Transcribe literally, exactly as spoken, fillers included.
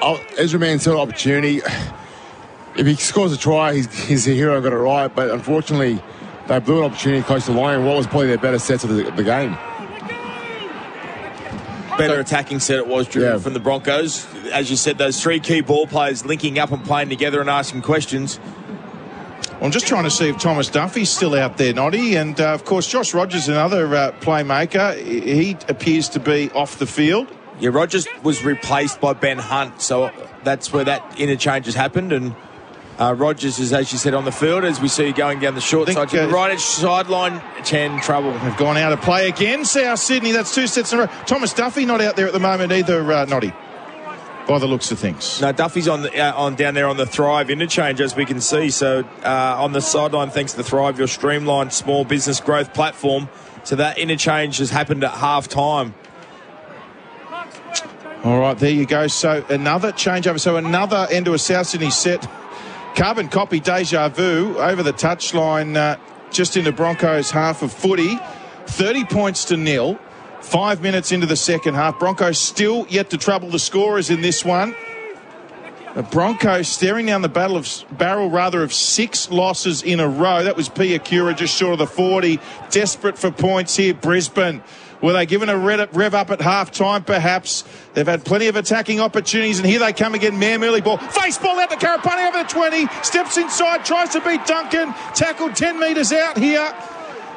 uh, Ezra Mansell opportunity. If he scores a try, he's, he's a hero, got it right. But unfortunately, they blew an opportunity close to the line. What was probably their better sets of the, the game. Better attacking set it was driven Yeah. from the Broncos. As you said, those three key ball players linking up and playing together and asking questions. Well, I'm just trying to see if Thomas Duffy's still out there, Noddy. And, uh, of course, Josh Rogers, another uh, playmaker. He appears to be off the field. Yeah, Rogers was replaced by Ben Hunt, so that's where that interchange has happened. And uh, Rogers is, as you said, on the field as we see going down the short think, side to uh, the right edge sideline. Chan trouble. Have gone out of play again. South Sydney, that's two sets in a row. Thomas Duffy not out there at the moment either, uh, Noddy, by the looks of things. No, Duffy's on the, uh, on down there on the Thrive interchange, as we can see. So uh, on the sideline, thanks to Thrive, your streamlined small business growth platform. So that interchange has happened at half time. All right, there you go. So another changeover. So another end to a South Sydney set. Carbon copy, deja vu, over the touchline, uh, just into Broncos' half of footy. thirty points to nil. Five minutes into the second half. Broncos still yet to trouble the scorers in this one. The Broncos staring down the battle of barrel rather of six losses in a row. That was Pia Cura just short of the forty. Desperate for points here, Brisbane. Were they given a rev up at half time? Perhaps. They've had plenty of attacking opportunities, and here they come again. Mayor Murley ball. Face ball out to Karapani over the twenty. Steps inside, tries to beat Duncan. Tackled ten metres out here